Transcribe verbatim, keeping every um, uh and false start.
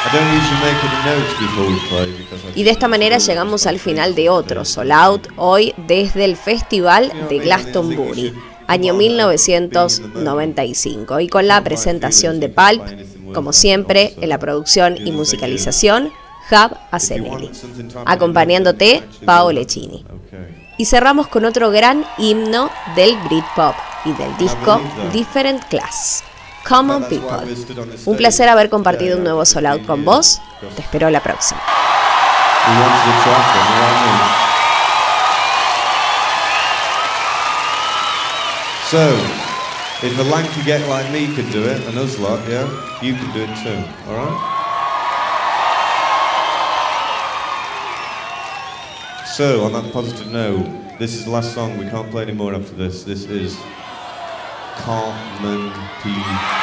Y de esta manera llegamos al final de otro Sold Out, hoy desde el Festival de Glastonbury, año mil novecientos noventa y cinco, y con la presentación de Pulp, como siempre, en la producción y musicalización, Hub Asenelli, acompañándote, Paolo Lecchini. Y cerramos con otro gran himno del Britpop y del disco Different Class, Common People. Un placer haber compartido un nuevo Sold Out con vos. Te espero la próxima. So, if a lanky get like me can do it, and us lot, yeah, you can do it too, alright? So, on that positive note, this is the last song, we can't play any more after this. This is Common People.